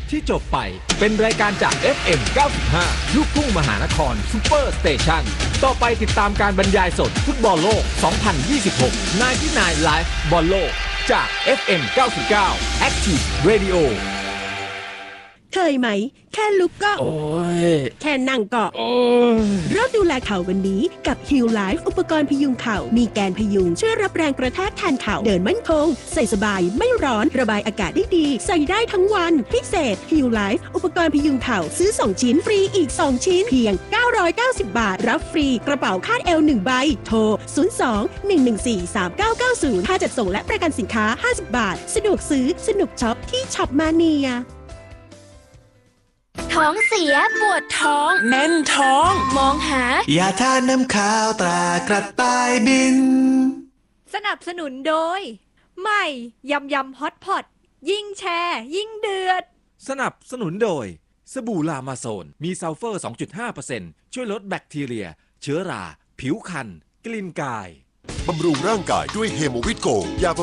ที่จบไปเป็นรายการจาก FM 95 ลูกทุ่งมหานครซุปเปอร์สเตชันต่อไปติดตามการบรรยายสดฟุตบอลโลก 2026 99 Live บอลโลกจาก FM 99 Active Radio เคยไหมแค่ลุกก็แค่นั่งก็เริ่มดูแลเข่าวันนี้กับ Heal Life อุปกรณ์พยุงเข่ามีแกนพยุงช่วยรับแรงกระแทกแทนเข่าเดินมั่นคงใส่สบายไม่ร้อนระบายอากาศได้ดีใส่ได้ทั้งวันพิเศษ Heal Life อุปกรณ์พยุงเข่าซื้อ2ชิ้นฟรีอีก2ชิ้นเพียง990 บาทรับฟรีกระเป๋าคาดเอว1ใบโทร02-114-3990ค่าจัดส่งและประกันสินค้า50 บาทสะดวกซื้อสนุกช็อปที่ช็อปมาเนียท้องเสียปวดท้องแน่นท้องมองหายาทาน้ำขาวตรากระต่ายบินสนับสนุนโดยใหม่ยำฮอตพอตยิ่งแชร์ยิ่งเดือดสนับสนุนโดยสบู่ลามาโซนมีซัลเฟอร์ 2.5% ช่วยลดแบคทีเรียเชื้อราผิวคันกลิ่นกายบำรุงร่างกายด้วยเฮโมวิตโกยาบ